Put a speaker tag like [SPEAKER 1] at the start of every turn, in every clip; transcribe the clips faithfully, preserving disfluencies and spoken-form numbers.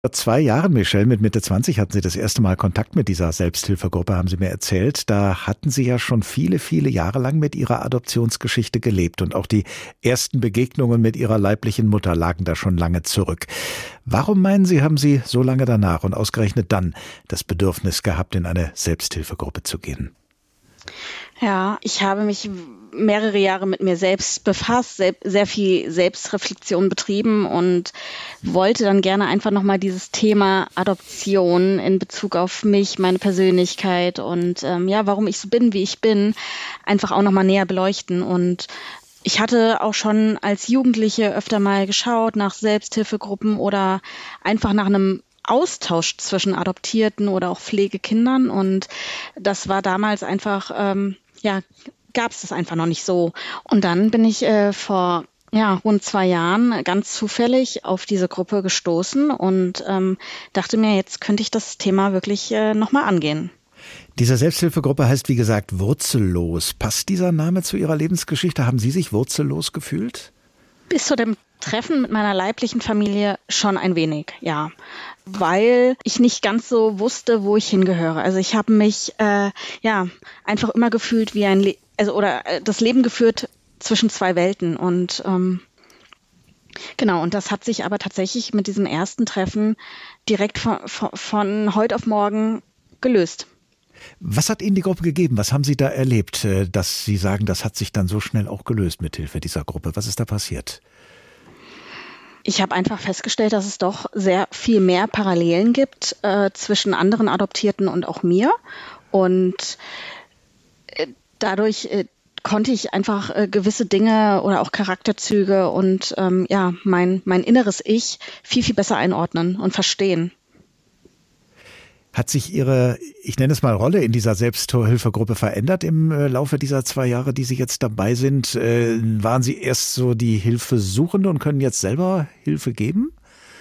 [SPEAKER 1] Vor zwei Jahren, Michelle, mit Mitte zwanzig hatten Sie das erste Mal Kontakt mit dieser Selbsthilfegruppe, haben Sie mir erzählt. Da hatten Sie ja schon viele, viele Jahre lang mit Ihrer Adoptionsgeschichte gelebt und auch die ersten Begegnungen mit Ihrer leiblichen Mutter lagen da schon lange zurück. Warum meinen Sie, haben Sie so lange danach und ausgerechnet dann das Bedürfnis gehabt, in eine Selbsthilfegruppe zu gehen?
[SPEAKER 2] Ja, ich habe mich mehrere Jahre mit mir selbst befasst, sehr viel Selbstreflexion betrieben und wollte dann gerne einfach nochmal dieses Thema Adoption in Bezug auf mich, meine Persönlichkeit und ähm, ja, warum ich so bin, wie ich bin, einfach auch nochmal näher beleuchten. Und ich hatte auch schon als Jugendliche öfter mal geschaut nach Selbsthilfegruppen oder einfach nach einem Austausch zwischen Adoptierten oder auch Pflegekindern. Und das war damals einfach, ähm, ja, gab es das einfach noch nicht so. Und dann bin ich äh, vor ja, rund zwei Jahren ganz zufällig auf diese Gruppe gestoßen und ähm, dachte mir, jetzt könnte ich das Thema wirklich äh, nochmal angehen.
[SPEAKER 1] Diese Selbsthilfegruppe heißt, wie gesagt, Wurzellos. Passt dieser Name zu Ihrer Lebensgeschichte? Haben Sie sich wurzellos gefühlt?
[SPEAKER 2] Bis zu dem Treffen mit meiner leiblichen Familie schon ein wenig, ja. Weil ich nicht ganz so wusste, wo ich hingehöre. Also ich habe mich äh, ja einfach immer gefühlt wie ein Le- also oder äh, das Leben geführt zwischen zwei Welten und ähm, genau, und das hat sich aber tatsächlich mit diesem ersten Treffen direkt von, von, von heute auf morgen gelöst.
[SPEAKER 1] Was hat Ihnen die Gruppe gegeben? Was haben Sie da erlebt, dass Sie sagen, das hat sich dann so schnell auch gelöst mit Hilfe dieser Gruppe? Was ist da passiert?
[SPEAKER 2] Ich habe einfach festgestellt, dass es doch sehr viel mehr Parallelen gibt äh, zwischen anderen Adoptierten und auch mir. Und äh, dadurch äh, konnte ich einfach äh, gewisse Dinge oder auch Charakterzüge und ähm, ja mein, mein inneres Ich viel, viel besser einordnen und verstehen.
[SPEAKER 1] Hat sich Ihre, ich nenne es mal, Rolle in dieser Selbsthilfegruppe verändert im Laufe dieser zwei Jahre, die Sie jetzt dabei sind? Äh, waren Sie erst so die Hilfesuchende und können jetzt selber Hilfe geben?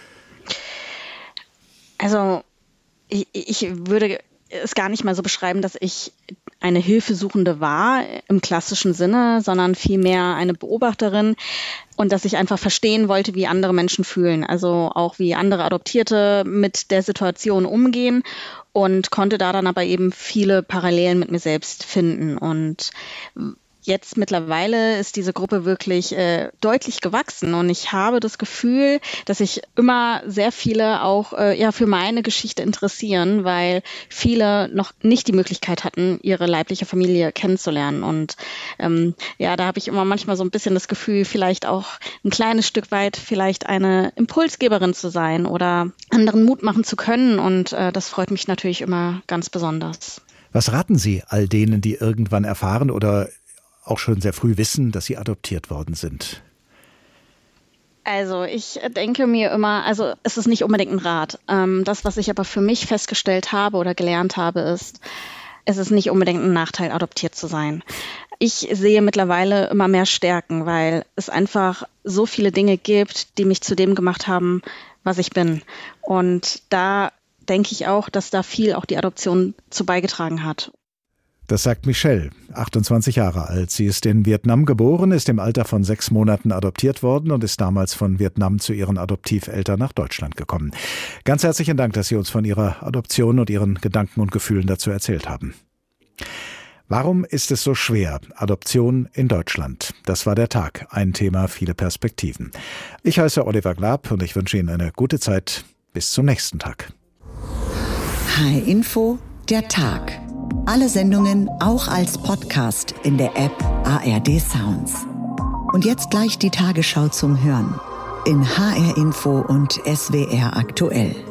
[SPEAKER 2] Also ich, ich würde es gar nicht mal so beschreiben, dass ich eine Hilfesuchende war im klassischen Sinne, sondern vielmehr eine Beobachterin und dass ich einfach verstehen wollte, wie andere Menschen fühlen, also auch wie andere Adoptierte mit der Situation umgehen und konnte da dann aber eben viele Parallelen mit mir selbst finden. Und jetzt mittlerweile ist diese Gruppe wirklich äh, deutlich gewachsen und ich habe das Gefühl, dass sich immer sehr viele auch äh, ja für meine Geschichte interessieren, weil viele noch nicht die Möglichkeit hatten, ihre leibliche Familie kennenzulernen. Und ähm, ja, da habe ich immer manchmal so ein bisschen das Gefühl, vielleicht auch ein kleines Stück weit vielleicht eine Impulsgeberin zu sein oder anderen Mut machen zu können. Und äh, das freut mich natürlich immer ganz besonders.
[SPEAKER 1] Was raten Sie all denen, die irgendwann erfahren oder auch schon sehr früh wissen, dass sie adoptiert worden sind?
[SPEAKER 2] Also ich denke mir immer, also es ist nicht unbedingt ein Rat. Ähm, das, was ich aber für mich festgestellt habe oder gelernt habe, ist, es ist nicht unbedingt ein Nachteil, adoptiert zu sein. Ich sehe mittlerweile immer mehr Stärken, weil es einfach so viele Dinge gibt, die mich zu dem gemacht haben, was ich bin. Und da denke ich auch, dass da viel auch die Adoption zu beigetragen hat.
[SPEAKER 1] Das sagt Michelle, achtundzwanzig Jahre alt. Sie ist in Vietnam geboren, ist im Alter von sechs Monaten adoptiert worden und ist damals von Vietnam zu ihren Adoptiveltern nach Deutschland gekommen. Ganz herzlichen Dank, dass Sie uns von Ihrer Adoption und Ihren Gedanken und Gefühlen dazu erzählt haben. Warum ist es so schwer? Adoption in Deutschland. Das war der Tag. Ein Thema, viele Perspektiven. Ich heiße Oliver Glab und ich wünsche Ihnen eine gute Zeit. Bis zum nächsten Tag.
[SPEAKER 3] H R Info, der Tag. Alle Sendungen auch als Podcast in der App A R D Sounds. Und jetzt gleich die Tagesschau zum Hören in H R Info und S W R aktuell.